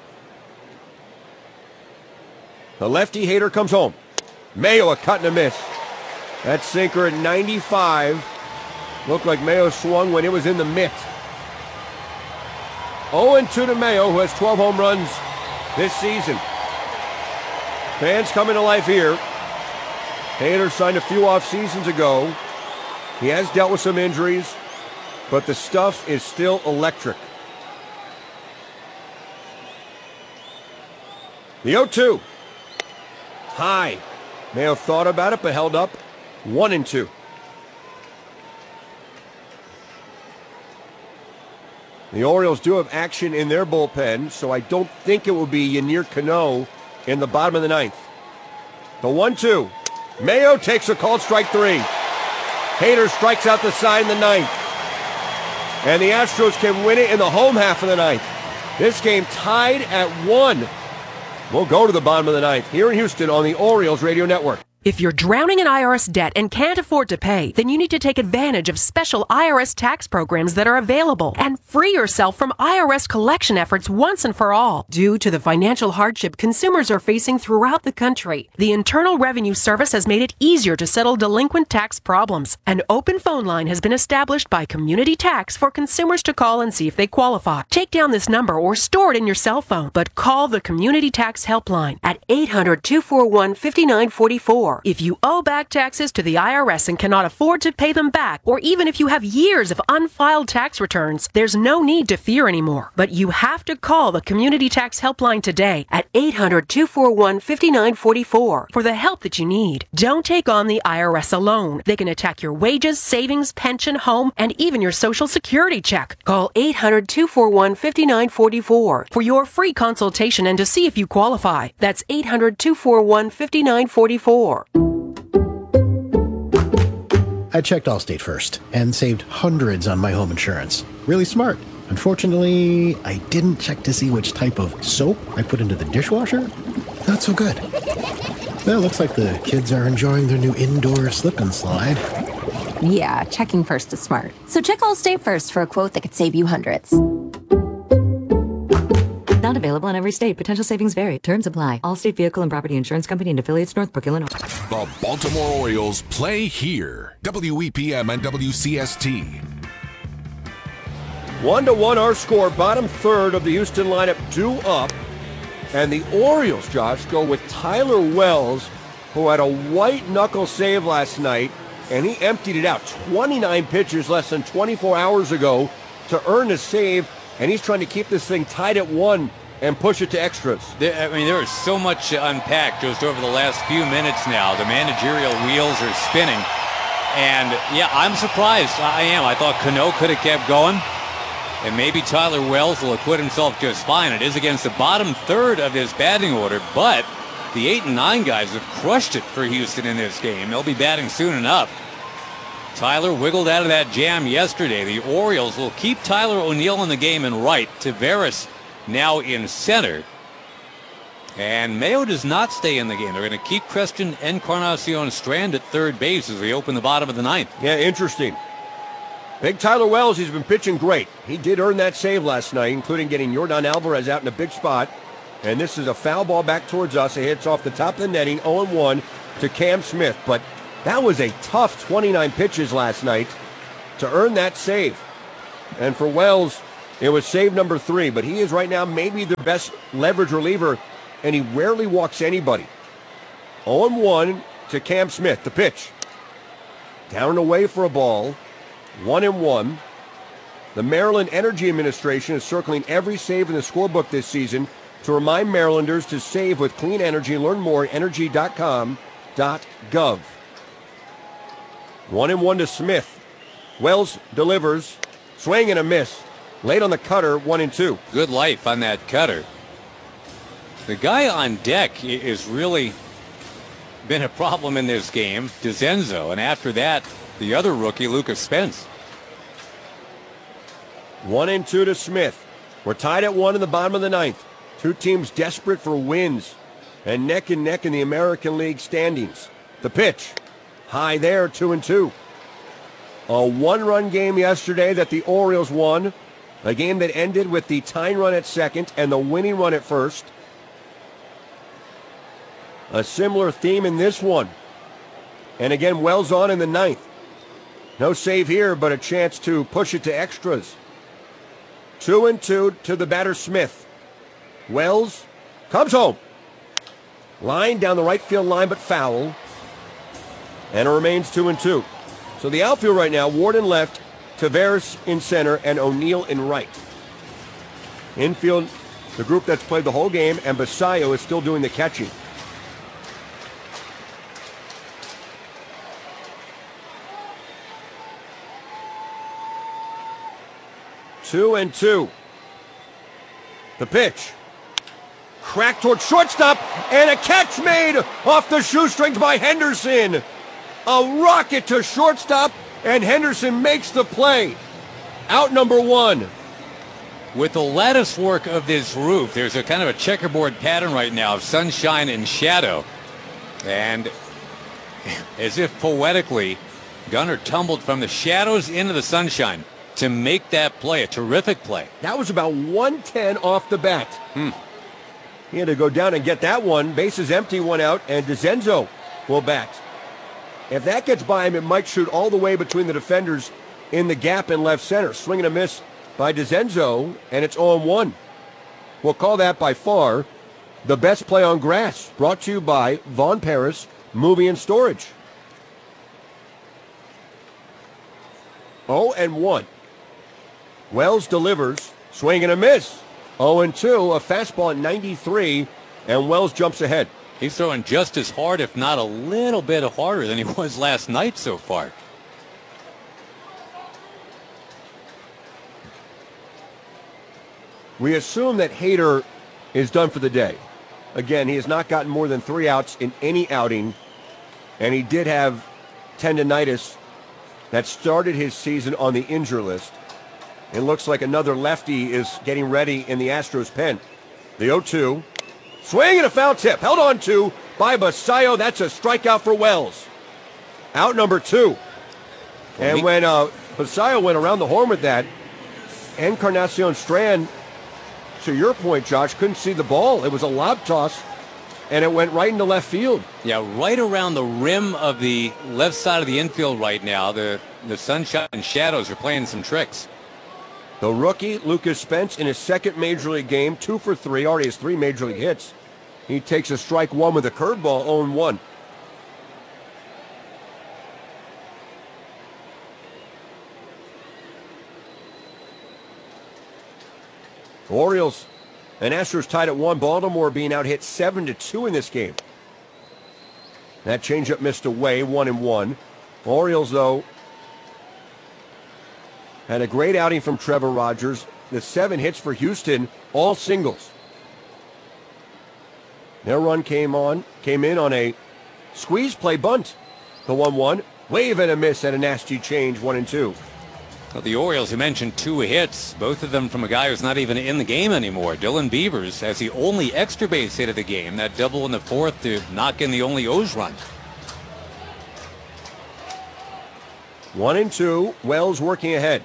The lefty Hader comes home. Mayo a cut and a miss. That sinker at ninety-five. Looked like Mayo swung when it was in the mitt. oh and two to Mayo, who has twelve home runs this season. Fans coming to life here. Hader signed a few off seasons ago. He has dealt with some injuries, but the stuff is still electric. The oh two. High. Mayo thought about it, but held up. One and two. The Orioles do have action in their bullpen, so I don't think it will be Yennier Cano in the bottom of the ninth. The one two. Mayo takes a called strike three. Hader strikes out the side in the ninth. And the Astros can win it in the home half of the ninth. This game tied at one. We'll go to the bottom of the ninth here in Houston on the Orioles Radio Network.
If you're drowning in I R S debt and can't afford to pay, then you need to take advantage of special I R S tax programs that are available and free yourself from I R S collection efforts once and for all. Due to the financial hardship consumers are facing throughout the country, the Internal Revenue Service has made it easier to settle delinquent tax problems. An open phone line has been established by Community Tax for consumers to call and see if they qualify. Take down this number or store it in your cell phone, but call the Community Tax Helpline at eight hundred, two four one, five nine four four. If you owe back taxes to the I R S and cannot afford to pay them back, or even if you have years of unfiled tax returns, there's no need to fear anymore. But you have to call the Community Tax Helpline today at eight hundred, two four one, five nine four four for the help that you need. Don't take on the I R S alone. They can attack your wages, savings, pension, home, and even your Social Security check. Call eight hundred, two four one, five nine four four for your free consultation and to see if you qualify. That's eight hundred, two four one, five nine four four.
I checked Allstate first and saved hundreds on my home insurance. Really smart. Unfortunately, I didn't check to see which type of soap I put into the dishwasher. Not so good. Well, looks like the kids are enjoying their new indoor slip and slide.
Yeah, checking first is smart. So check Allstate first for a quote that could save you hundreds.
Not available in every state. Potential savings vary. Terms apply. Allstate Vehicle and Property Insurance Company and affiliates, Northbrook, Illinois.
The Baltimore Orioles play here. W E P M and W C S T.
One to one our score. Bottom third of the Houston lineup due up. And the Orioles, Josh, go with Tyler Wells, who had a white knuckle save last night, and he emptied it out. twenty-nine pitches less than twenty-four hours ago to earn a save. And he's trying to keep this thing tied at one and push it to extras.
There, I mean, there is so much to unpack just over the last few minutes now. The managerial wheels are spinning. And, yeah, I'm surprised. I am. I thought Cano could have kept going. And maybe Tyler Wells will acquit himself just fine. It is against the bottom third of his batting order. But the eight and nine guys have crushed it for Houston in this game. They'll be batting soon enough. Tyler wiggled out of that jam yesterday. The Orioles will keep Tyler O'Neill in the game in right. Taveras now in center. And Mayo does not stay in the game. They're going to keep Christian Encarnacion Strand at third base as we open the bottom of the ninth.
Yeah, interesting. Big Tyler Wells, he's been pitching great. He did earn that save last night, including getting Yordan Alvarez out in a big spot. And this is a foul ball back towards us. It hits off the top of the netting, oh one to Cam Smith. But that was a tough twenty-nine pitches last night to earn that save. And for Wells, it was save number three. But he is right now maybe the best leverage reliever, and he rarely walks anybody. oh one to Cam Smith, the pitch. Down and away for a ball. One and one. The Maryland Energy Administration is circling every save in the scorebook this season to remind Marylanders to save with clean energy. Learn more at energy dot com dot gov. One and one to Smith. Wells delivers. Swing and a miss. Late on the cutter, one and two.
Good life on that cutter. The guy on deck is really been a problem in this game, DeZenzo, and after that, the other rookie, Lucas Spence.
One and two to Smith. We're tied at one in the bottom of the ninth. Two teams desperate for wins and neck and neck in the American League standings. The pitch. High there, two and two. A one-run game yesterday that the Orioles won. A game that ended with the tying run at second and the winning run at first. A similar theme in this one. And again, Wells on in the ninth. No save here, but a chance to push it to extras. Two and two to the batter Smith. Wells comes home. Line down the right field line, but foul. And it remains two and two. So the outfield right now, Ward in left, Taveras in center, and O'Neill in right. Infield, the group that's played the whole game, and Basayo is still doing the catching. Two and two. The pitch. Crack towards shortstop, and a catch made off the shoestrings by Henderson. A rocket to shortstop, and Henderson makes the play. Out number one.
With the lattice work of this roof, there's a kind of a checkerboard pattern right now of sunshine and shadow. And as if poetically, Gunnar tumbled from the shadows into the sunshine to make that play, a terrific play.
That was about one ten off the bat.
Hmm.
He had to go down and get that one. Bases empty, one out, and DeZenzo will bat. If that gets by him, it might shoot all the way between the defenders in the gap in left center. Swing and a miss by DeZenzo, and it's oh one. We'll call that by far the best play on grass. Brought to you by Von Paris Movie and Storage. oh and one. Wells delivers. Swing and a miss. oh and two. A fastball at ninety-three, and Wells jumps ahead.
He's throwing just as hard, if not a little bit harder than he was last night so far.
We assume that Hader is done for the day. Again, he has not gotten more than three outs in any outing, and he did have tendonitis that started his season on the injury list. It looks like another lefty is getting ready in the Astros pen. The oh two. Swing and a foul tip. Held on to by Basayo. That's a strikeout for Wells. Out number two. And when uh, Basayo went around the horn with that, Encarnacion Strand, to your point, Josh, couldn't see the ball. It was a lob toss, and it went right into left field.
Yeah, right around the rim of the left side of the infield right now. The, the sunshine and shadows are playing some tricks.
The rookie, Lucas Spence, in his second Major League game, two for three, already has three Major League hits. He takes a strike one with a curveball, oh and one. Orioles and Astros tied at one. Baltimore being out hit seven to two in this game. That changeup missed away, one and one. Orioles, though, had a great outing from Trevor Rogers. The seven hits for Houston, all singles. Their run came on, came in on a squeeze play bunt. The one one. Wave and a miss and a nasty change, one and two.
Well, the Orioles, you mentioned two hits, both of them from a guy who's not even in the game anymore. Dylan Beavers has the only extra base hit of the game, that double in the fourth to knock in the only O's run.
One and two. Wells working ahead.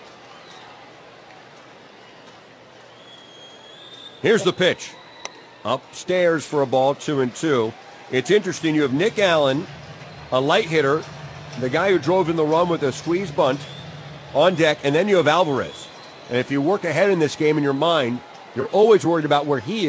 Here's the pitch. Upstairs for a ball, two and two. It's interesting. You have Nick Allen, a light hitter, the guy who drove in the run with a squeeze bunt on deck, and then you have Alvarez. And if you work ahead in this game in your mind, you're always worried about where he is.